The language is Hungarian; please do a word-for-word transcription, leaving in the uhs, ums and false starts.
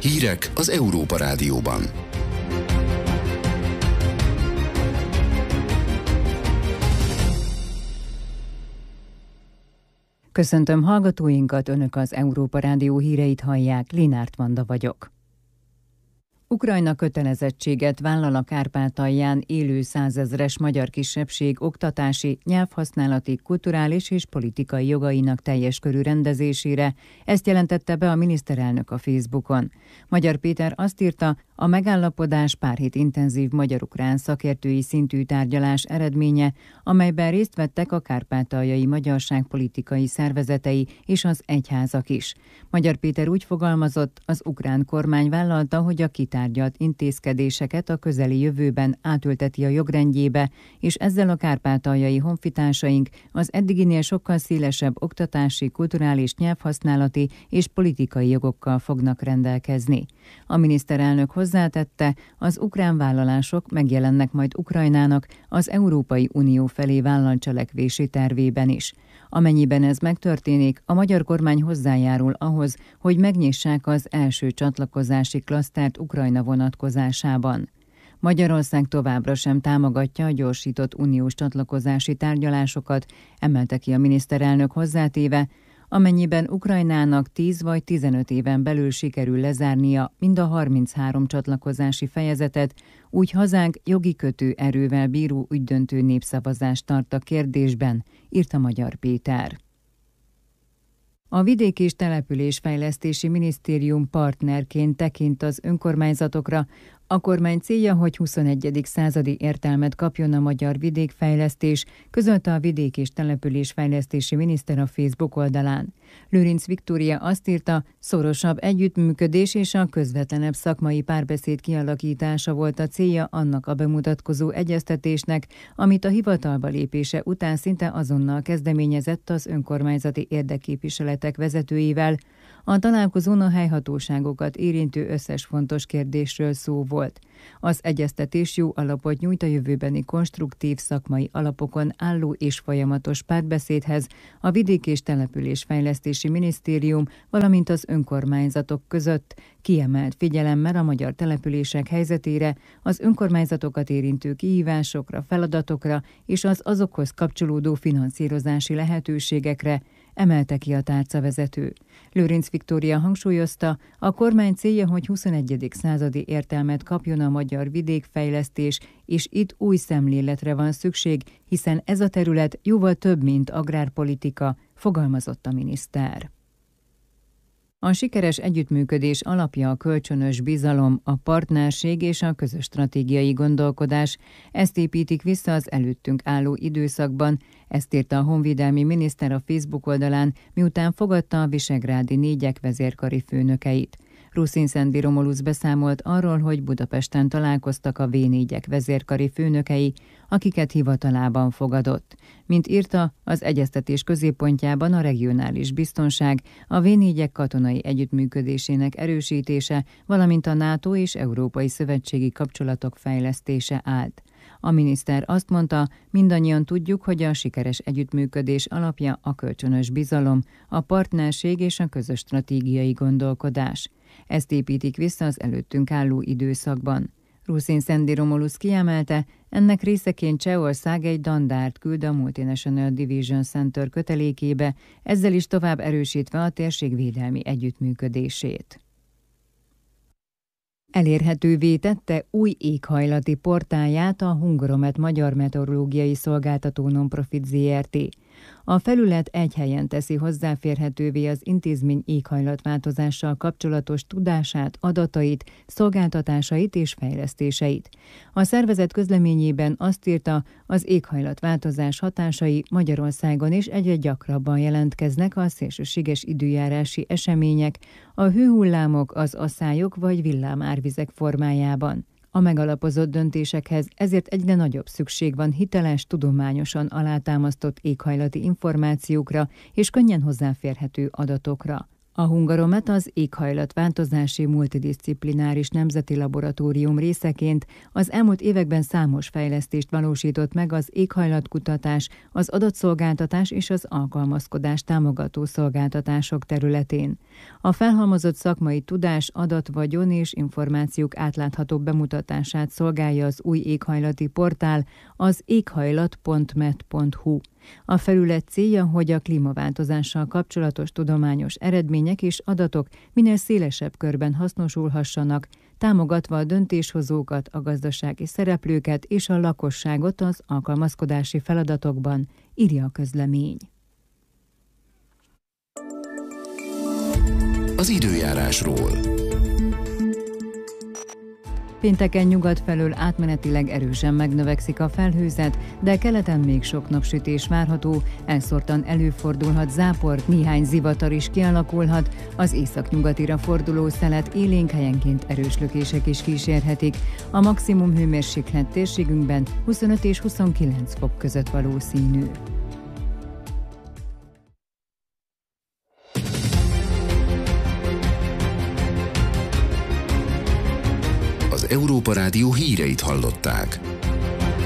Hírek az Európa Rádióban. Köszöntöm hallgatóinkat, Önök az Európa Rádió híreit hallják, Linárt Vanda vagyok. Ukrajna kötelezettséget vállal a Kárpátalján élő százezres magyar kisebbség oktatási, nyelvhasználati, kulturális és politikai jogainak teljes körű rendezésére, ezt jelentette be a miniszterelnök a Facebookon. Magyar Péter azt írta, a megállapodás pár hét intenzív magyar-ukrán szakértői szintű tárgyalás eredménye, amelyben részt vettek a kárpátaljai magyarság politikai szervezetei és az egyházak is. Magyar Péter úgy fogalmazott, az ukrán kormány vállalta, hogy a kitárgyalt intézkedéseket a közeli jövőben átülteti a jogrendjébe, és ezzel a kárpátaljai honfitársaink az eddiginél sokkal szélesebb oktatási, kulturális, nyelvhasználati és politikai jogokkal fognak rendelkezni. A miniszterelnök hozzátette, az ukrán vállalások megjelennek majd Ukrajnának az Európai Unió felé vállalt cselekvési tervében is. Amennyiben ez megtörténik, a magyar kormány hozzájárul ahhoz, hogy megnyissák az első csatlakozási klasztert Ukrajna vonatkozásában. Magyarország továbbra sem támogatja a gyorsított uniós csatlakozási tárgyalásokat, emelte ki a miniszterelnök hozzátéve, amennyiben Ukrajnának tíz vagy tizenöt éven belül sikerül lezárnia mind a harminchárom csatlakozási fejezetet, úgy hazánk jogi kötő erővel bíró ügydöntő népszavazást tart a kérdésben, írta Magyar Péter. A Vidék- és Településfejlesztési Minisztérium partnerként tekint az önkormányzatokra. A kormány célja, hogy huszonegyedik századi értelmet kapjon a magyar vidékfejlesztés, közölte a Vidék- és Településfejlesztési miniszter a Facebook oldalán. Lőrinc Viktória azt írta, szorosabb együttműködés és a közvetlenebb szakmai párbeszéd kialakítása volt a célja annak a bemutatkozó egyeztetésnek, amit a hivatalba lépése után szinte azonnal kezdeményezett az önkormányzati érdekképviseletek vezetőivel. A találkozón a helyhatóságokat érintő összes fontos kérdésről szó volt. Az egyeztetés jó alapot nyújt a jövőbeni konstruktív szakmai alapokon álló és folyamatos párbeszédhez a Vidék- és Településfejlesztési Minisztérium, valamint az önkormányzatok között, kiemelt figyelemmel a magyar települések helyzetére, az önkormányzatokat érintő kihívásokra, feladatokra és az azokhoz kapcsolódó finanszírozási lehetőségekre, emelte ki a tárcavezető. Lőrinc Viktória hangsúlyozta, a kormány célja, hogy huszonegyedik századi értelmet kapjon a magyar vidékfejlesztés, és itt új szemléletre van szükség, hiszen ez a terület jóval több, mint agrárpolitika, fogalmazott a miniszter. A sikeres együttműködés alapja a kölcsönös bizalom, a partnerség és a közös stratégiai gondolkodás. Ezt építik vissza az előttünk álló időszakban, ezt írta a honvédelmi miniszter a Facebook oldalán, miután fogadta a visegrádi négyek vezérkari főnökeit. Ruszin Szendi Romulusz beszámolt arról, hogy Budapesten találkoztak a vé négyek vezérkari főnökei, akiket hivatalában fogadott. Mint írta, az egyeztetés középpontjában a regionális biztonság, a vé négyek katonai együttműködésének erősítése, valamint a NATO és európai szövetségi kapcsolatok fejlesztése állt. A miniszter azt mondta, mindannyian tudjuk, hogy a sikeres együttműködés alapja a kölcsönös bizalom, a partnerség és a közös stratégiai gondolkodás. Ezt építik vissza az előttünk álló időszakban. Ruszin Szendi Romulusz kiemelte, ennek részeként Csehország egy dandárt küld a Multinational Division Center kötelékébe, ezzel is tovább erősítve a térség védelmi együttműködését. Elérhetővé tette új éghajlati portálját a Hungaromet Magyar Meteorológiai Szolgáltató Nonprofit zé er té. A felület egy helyen teszi hozzáférhetővé az intézmény éghajlatváltozással kapcsolatos tudását, adatait, szolgáltatásait és fejlesztéseit. A szervezet közleményében azt írta, az éghajlatváltozás hatásai Magyarországon is egyre gyakrabban jelentkeznek a szélsőséges időjárási események, a hőhullámok, az asszályok vagy villámárvizek formájában. A megalapozott döntésekhez ezért egyre nagyobb szükség van hiteles, tudományosan alátámasztott éghajlati információkra és könnyen hozzáférhető adatokra. A Hungaromet az éghajlatváltozási multidisciplináris nemzeti laboratórium részeként az elmúlt években számos fejlesztést valósított meg az éghajlatkutatás, az adatszolgáltatás és az alkalmazkodás támogató szolgáltatások területén. A felhalmozott szakmai tudás, adatvagyon és információk átláthatóbb bemutatását szolgálja az új éghajlati portál, az éghajlat pont med pont hu. A felület célja, hogy a klímaváltozással kapcsolatos tudományos eredmények és adatok minél szélesebb körben hasznosulhassanak, támogatva a döntéshozókat, a gazdasági szereplőket és a lakosságot az alkalmazkodási feladatokban, írja a közlemény. Az időjárásról. Pénteken nyugat felől átmenetileg erősen megnövekszik a felhőzet, de keleten még sok napsütés várható, elszórtan előfordulhat zápor, néhány zivatar is kialakulhat, az északnyugatira forduló szelet élénk helyenként erős lökések is kísérhetik. A maximum hőmérséklet térségünkben huszonöt és huszonkilenc fok között valószínű. Az Európa Rádió híreit hallották.